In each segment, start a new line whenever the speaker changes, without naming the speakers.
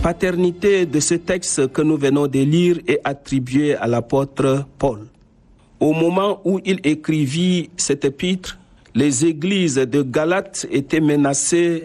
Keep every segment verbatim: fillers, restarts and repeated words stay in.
paternité de ce texte que nous venons de lire est attribuée à l'apôtre Paul. Au moment où il écrivit cet épître, les églises de Galate étaient menacées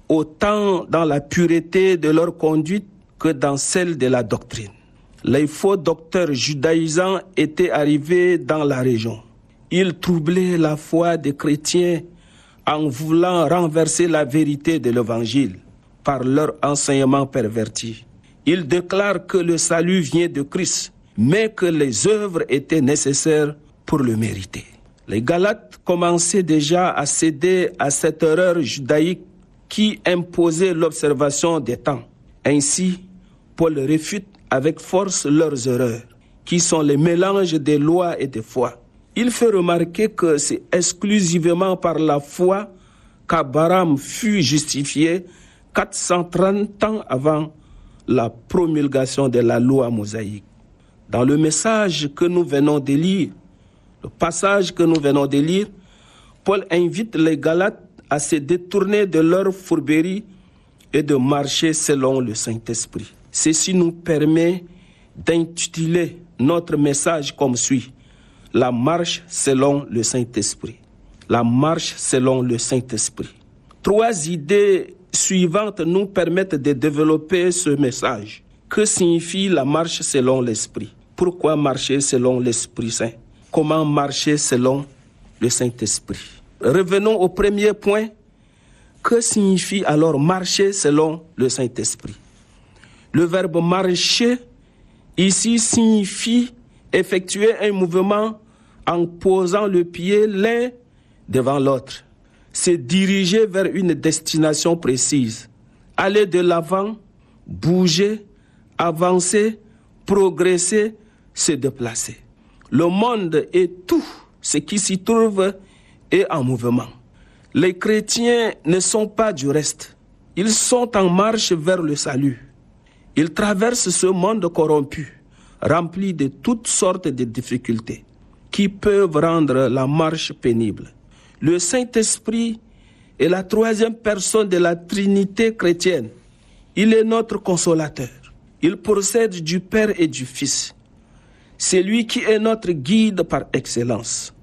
autant dans la pureté de leur conduite que dans celle de la doctrine. Les faux docteurs judaïsants étaient arrivés dans la région. Ils troublaient la foi des chrétiens en voulant renverser la vérité de l'Évangile par leur enseignement perverti. Ils déclarent que le salut vient de Christ, mais que les œuvres étaient nécessaires pour le mériter. Les Galates commençaient déjà à céder à cette erreur judaïque qui imposait l'observation des temps. Ainsi, Paul réfute avec force leurs erreurs, qui sont les mélanges des lois et des foi. Il fait remarquer que c'est exclusivement par la foi qu'Abraham fut justifié quatre cent trente ans avant la promulgation de la loi mosaïque. Dans le message que nous venons de lire, le passage que nous venons de lire, Paul invite les Galates à se détourner de leur fourberie et de marcher selon le Saint-Esprit. Ceci nous permet d'intituler notre message comme suit: la marche selon le Saint-Esprit. La marche selon le Saint-Esprit. Trois idées suivantes nous permettent de développer ce message. Que signifie la marche selon l'Esprit? Pourquoi marcher selon l'Esprit Saint? Comment marcher selon le Saint-Esprit? Revenons au premier point. Que signifie alors marcher selon le Saint-Esprit? Le verbe marcher ici signifie effectuer un mouvement en posant le pied l'un devant l'autre. Se diriger vers une destination précise. Aller de l'avant, bouger, avancer, progresser, se déplacer. Le monde et tout ce qui s'y trouve est en mouvement. Les chrétiens ne sont pas du reste. Ils sont en marche vers le salut. Ils traversent ce monde corrompu, rempli de toutes sortes de difficultés qui peuvent rendre la marche pénible. Le Saint-Esprit est la troisième personne de la Trinité chrétienne. Il est notre consolateur. Il procède du Père et du Fils. C'est lui qui est notre guide par excellence.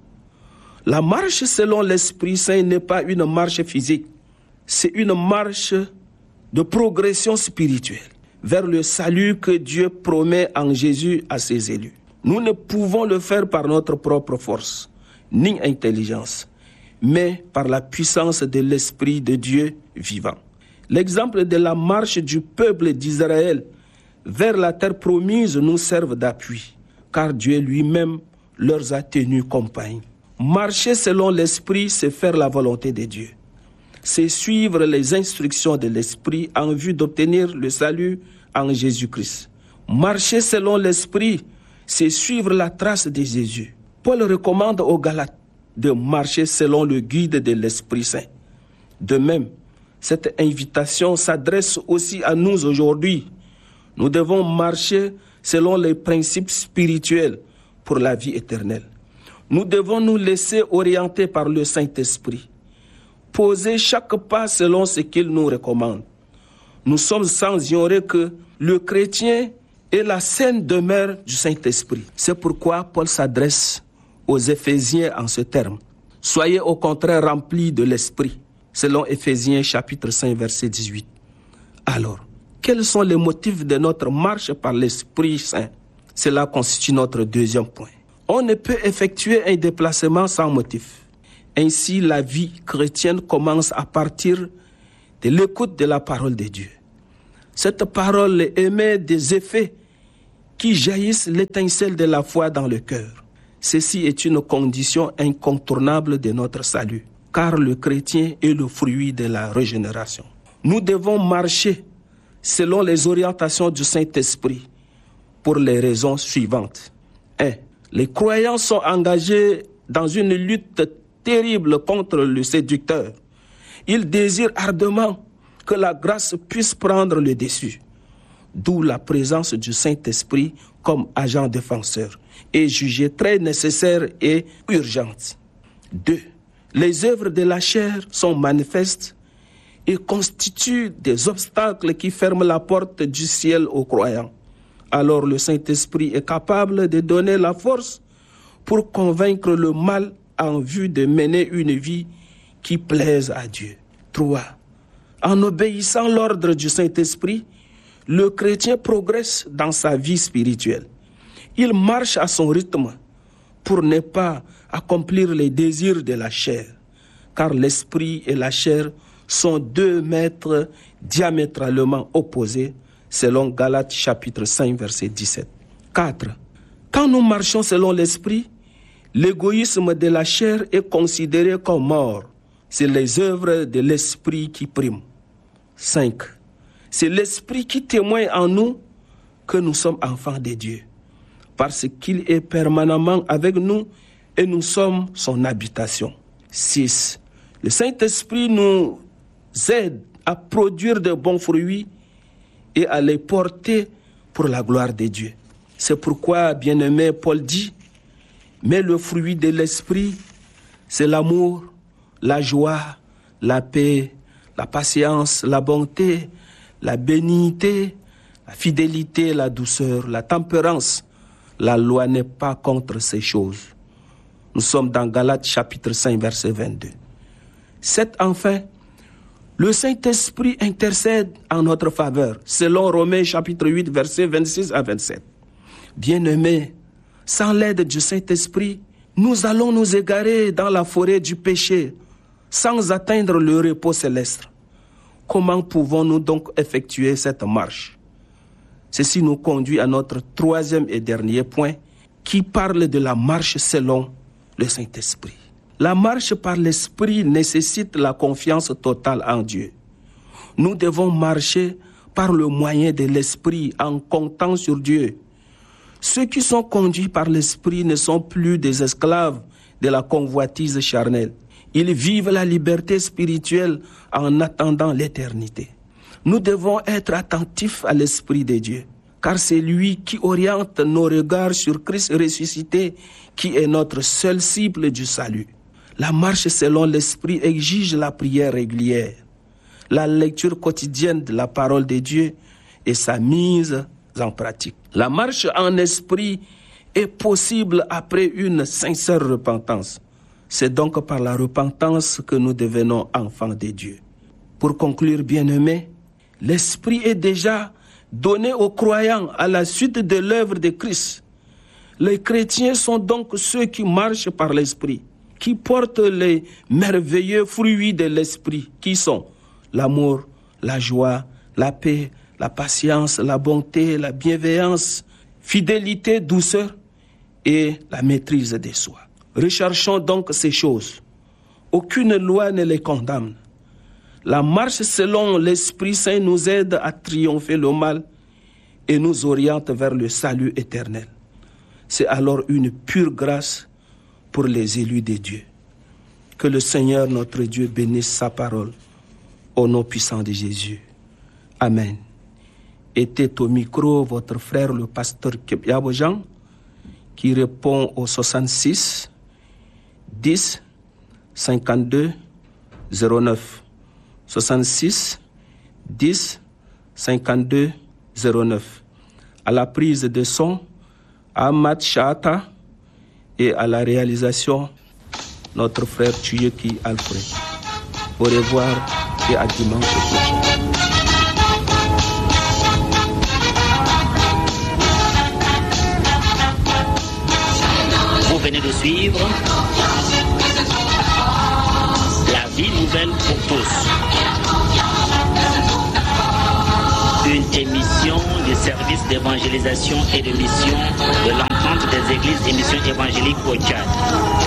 La marche selon l'Esprit Saint n'est pas une marche physique. C'est une marche de progression spirituelle vers le salut que Dieu promet en Jésus à ses élus. Nous ne pouvons le faire par notre propre force, ni intelligence, mais par la puissance de l'Esprit de Dieu vivant. L'exemple de la marche du peuple d'Israël vers la terre promise nous serve d'appui, car Dieu lui-même leur a tenus compagnie. Marcher selon l'Esprit, c'est faire la volonté de Dieu. C'est suivre les instructions de l'Esprit en vue d'obtenir le salut en Jésus-Christ. Marcher selon l'Esprit, c'est suivre la trace de Jésus. Paul recommande aux Galates de marcher selon le guide de l'Esprit Saint. De même, cette invitation s'adresse aussi à nous aujourd'hui. Nous devons marcher selon les principes spirituels pour la vie éternelle. Nous devons nous laisser orienter par le Saint-Esprit. Poser chaque pas selon ce qu'il nous recommande. Nous sommes sans ignorer que le chrétien est la sainte demeure du Saint-Esprit. C'est pourquoi Paul s'adresse aux Éphésiens en ce terme. Soyez au contraire remplis de l'Esprit, selon Éphésiens chapitre cinq, verset dix-huit. Alors, quels sont les motifs de notre marche par l'Esprit Saint? Cela constitue notre deuxième point. On ne peut effectuer un déplacement sans motif. Ainsi, la vie chrétienne commence à partir de l'écoute de la parole de Dieu. Cette parole émet des effets qui jaillissent l'étincelle de la foi dans le cœur. Ceci est une condition incontournable de notre salut, car le chrétien est le fruit de la régénération. Nous devons marcher selon les orientations du Saint-Esprit pour les raisons suivantes. un. Les croyants sont engagés dans une lutte terrible contre le séducteur. Ils désirent ardemment que la grâce puisse prendre le dessus. D'où la présence du Saint-Esprit comme agent défenseur est jugée très nécessaire et urgente. deux. Les œuvres de la chair sont manifestes et constituent des obstacles qui ferment la porte du ciel aux croyants. Alors le Saint-Esprit est capable de donner la force pour convaincre le mal en vue de mener une vie qui plaise à Dieu. trois. En obéissant l'ordre du Saint-Esprit, le chrétien progresse dans sa vie spirituelle. Il marche à son rythme pour ne pas accomplir les désirs de la chair, car l'esprit et la chair sont deux maîtres diamétralement opposés, selon Galates chapitre cinq, verset dix-sept. quatre. Quand nous marchons selon l'esprit, l'égoïsme de la chair est considéré comme mort. C'est les œuvres de l'esprit qui priment. cinq. C'est l'esprit qui témoigne en nous que nous sommes enfants de Dieu, parce qu'il est permanemment avec nous et nous sommes son habitation. six. Le Saint-Esprit nous aide à produire de bons fruits et à les porter pour la gloire de Dieu. C'est pourquoi, bien-aimé, Paul dit, « Mais le fruit de l'esprit, c'est l'amour, la joie, la paix, la patience, la bonté, la bénignité, la fidélité, la douceur, la tempérance. La loi n'est pas contre ces choses. » Nous sommes dans Galates chapitre cinq, verset vingt-deux. sept. Enfin, le Saint-Esprit intercède en notre faveur, selon Romains chapitre huit, versets vingt-six à vingt-sept. Bien-aimés, sans l'aide du Saint-Esprit, nous allons nous égarer dans la forêt du péché, sans atteindre le repos céleste. Comment pouvons-nous donc effectuer cette marche? Ceci nous conduit à notre troisième et dernier point, qui parle de la marche selon le Saint-Esprit. La marche par l'Esprit nécessite la confiance totale en Dieu. Nous devons marcher par le moyen de l'Esprit en comptant sur Dieu. Ceux qui sont conduits par l'Esprit ne sont plus des esclaves de la convoitise charnelle. Ils vivent la liberté spirituelle en attendant l'éternité. Nous devons être attentifs à l'Esprit de Dieu, car c'est lui qui oriente nos regards sur Christ ressuscité, qui est notre seule cible du salut. La marche selon l'Esprit exige la prière régulière, la lecture quotidienne de la parole de Dieu et sa mise en pratique. La marche en esprit est possible après une sincère repentance. C'est donc par la repentance que nous devenons enfants de Dieu. Pour conclure, bien-aimés, l'Esprit est déjà donné aux croyants à la suite de l'œuvre de Christ. Les chrétiens sont donc ceux qui marchent par l'Esprit, qui portent les merveilleux fruits de l'Esprit, qui sont l'amour, la joie, la paix, la patience, la bonté, la bienveillance, fidélité, douceur et la maîtrise de soi. Recherchons donc ces choses. Aucune loi ne les condamne. La marche selon l'Esprit Saint nous aide à triompher le mal et nous oriente vers le salut éternel. C'est alors une pure grâce pour les élus de Dieu. Que le Seigneur notre Dieu bénisse sa parole au nom puissant de Jésus. Amen. Était au micro votre frère le pasteur Kepiabo Jean qui répond au soixante-six dix cinquante-deux zéro neuf. soixante-six dix cinquante-deux zéro neuf. À la prise de son, Ahmad Chata, et à la réalisation, notre frère Tuyeki Alfred. Au revoir et à dimanche prochain.
Vous venez de suivre La vie nouvelle pour tous. Une émission du service d'évangélisation et de mission de l'entente des églises et missions évangéliques au Tchad.